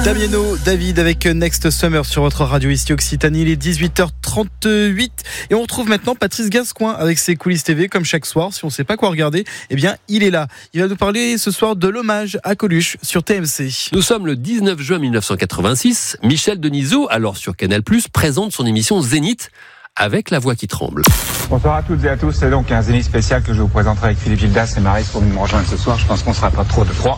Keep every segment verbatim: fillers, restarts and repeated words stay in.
Damiano, David avec Next Summer sur votre radio ici Occitanie, il est dix-huit heures trente-huit et on retrouve maintenant Patrice Gascoin avec ses coulisses T V comme chaque soir. Si on ne sait pas quoi regarder, eh bien il est là. Il va nous parler ce soir de l'hommage à Coluche sur T M C. Nous sommes le dix-neuf juin mille neuf cent quatre-vingt-six. Michel Denisot, alors sur Canal plus, présente son émission Zénith avec la voix qui tremble. Bonsoir à toutes et à tous, c'est donc un Zénith spécial que je vous présenterai avec Philippe Gildas et Maryse pour nous rejoindre ce soir. Je pense qu'on ne sera pas trop de trois.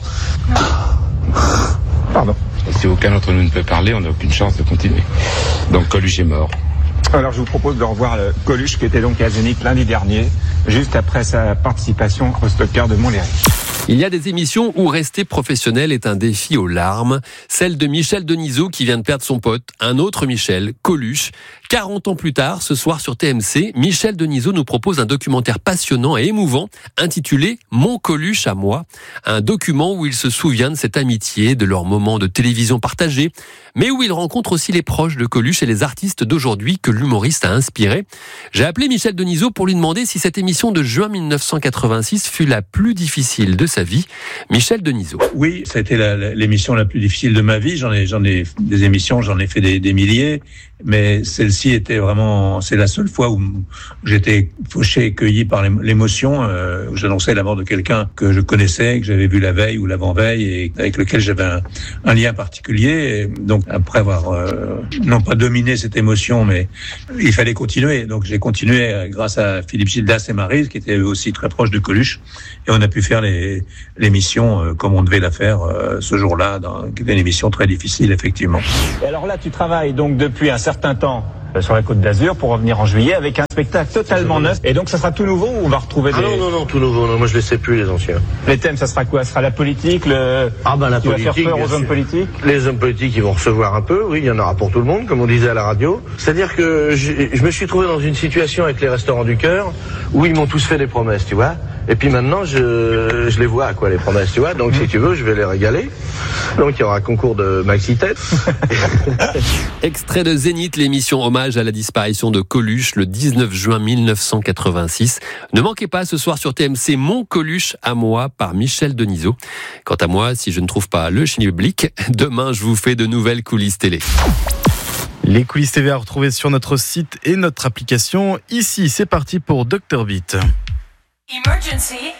Pardon. Si aucun d'entre nous ne peut parler, on n'a aucune chance de continuer. Donc Coluche est mort. Alors je vous propose de revoir le Coluche qui était donc à Zénith lundi dernier, juste après sa participation au Stocker de Montlhéry. Il y a des émissions où rester professionnel est un défi aux larmes. Celle de Michel Denisot qui vient de perdre son pote, un autre Michel, Coluche. quarante ans plus tard, ce soir sur T M C, Michel Denisot nous propose un documentaire passionnant et émouvant intitulé « Mon Coluche à moi ». Un document où il se souvient de cette amitié, de leurs moments de télévision partagés, mais où il rencontre aussi les proches de Coluche et les artistes d'aujourd'hui que l'humoriste a inspirés. J'ai appelé Michel Denisot pour lui demander si cette émission de juin mille neuf cent quatre-vingt-six fut la plus difficile de sa vie. Michel Denisot. Oui, ça a été la, la, l'émission la plus difficile de ma vie. J'en ai, j'en ai des émissions, j'en ai fait des, des milliers, mais celle-ci était vraiment, c'est la seule fois où j'étais fauché et cueilli par l'émotion, euh, où j'annonçais la mort de quelqu'un que je connaissais, que j'avais vu la veille ou l'avant-veille et avec lequel j'avais un, un lien particulier. Et donc après avoir euh, non pas dominé cette émotion, mais il fallait continuer. Donc j'ai continué grâce à Philippe Gildas et Maryse, qui étaient aussi très proches de Coluche, et on a pu faire les l'émission euh, comme on devait la faire euh, ce jour-là, dans une émission très difficile effectivement. Et alors là tu travailles donc depuis un certain temps sur la Côte d'Azur pour revenir en juillet avec un spectacle totalement neuf. Et donc ça sera tout nouveau ou on va retrouver des... Ah non, non, non, tout nouveau. Non, moi je les sais plus les anciens. Les thèmes, ça sera quoi? Ça sera la politique, le... Ah ben la qui politique, va faire peur aux sûr. hommes politiques? Les hommes politiques, ils vont recevoir un peu, oui, il y en aura pour tout le monde, comme on disait à la radio. C'est-à-dire que je, je me suis trouvé dans une situation avec les Restaurants du Cœur où ils m'ont tous fait des promesses, tu vois. Et puis maintenant, je, je les vois, quoi, les promesses, tu vois. Donc si tu veux, je vais les régaler. Donc il y aura un concours de maxi-tête. Extrait de Zénith, l'émission hommage à la disparition de Coluche le dix-neuf juin mille neuf cent quatre-vingt-six. Ne manquez pas ce soir sur T M C Mon Coluche à moi par Michel Denisot. Quant à moi, si je ne trouve pas le schmilblick, demain je vous fais de nouvelles coulisses télé. Les coulisses T V à retrouver sur notre site et notre application. Ici, c'est parti pour docteur Beat. Emergency.